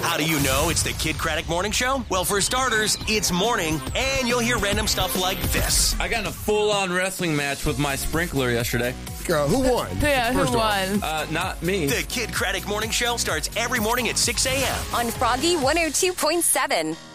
How do you know it's the Kid Craddock Morning Show? Well, for starters, it's morning, and you'll hear random stuff like this. I got in a full-on wrestling match with my sprinkler yesterday. Who won? Yeah, who won? Not me. The Kid Craddock Morning Show starts every morning at 6 a.m. on Froggy 102.7.